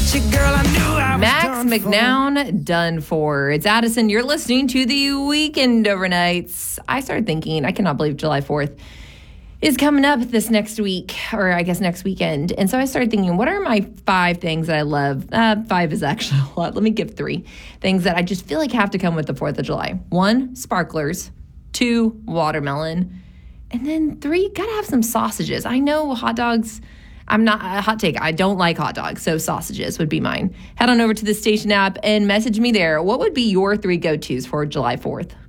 met you, girl, I knew I was Max done McNown, done for. It's Addison. You're listening to the Weekend Overnights. I started thinking, I cannot believe July 4th is coming up this next week, or I guess next weekend. And so I started thinking, what are my 5 things that I love? 5 is actually a lot. Let me give 3 things that I just feel like have to come with the 4th of July. 1, sparklers. 2, watermelon. And then 3, gotta have some sausages. I know hot dogs, I'm not a hot take. I don't like hot dogs, so sausages would be mine. Head on over to the station app and message me there. What would be your 3 go-tos for July 4th?